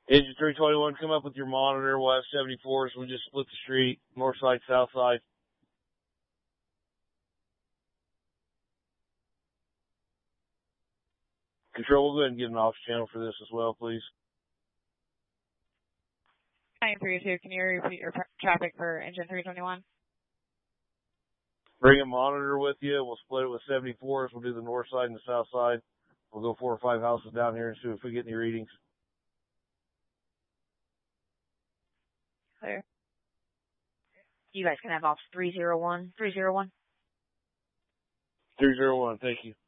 Engine 321, come up with your monitor. We'll have 74, so we just split the street, north side, south side. Control, we'll go ahead and get an off channel for this as well, please. 932, can you repeat your traffic for engine 321? Bring a monitor with you. We'll split it with 74s. We'll do the north side and the south side. We'll go 4 or 5 houses down here and see if we get any readings. Clear. You guys can have off 301. 301. 301, thank you.